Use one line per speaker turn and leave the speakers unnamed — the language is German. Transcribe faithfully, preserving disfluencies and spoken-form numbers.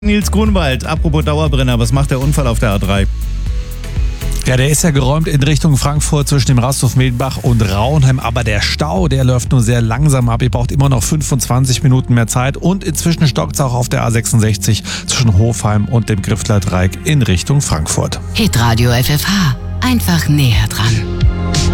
Nils Grunwald, apropos Dauerbrenner, was macht der Unfall auf der A drei?
Ja, der ist ja geräumt in Richtung Frankfurt zwischen dem Rasthof Medenbach und Rauenheim, aber der Stau, der läuft nur sehr langsam ab. Ihr braucht immer noch fünfundzwanzig Minuten mehr Zeit und inzwischen stockt es auch auf der A sechsundsechzig zwischen Hofheim und dem Griffler Dreieck in Richtung Frankfurt.
Hitradio F F H, einfach näher dran.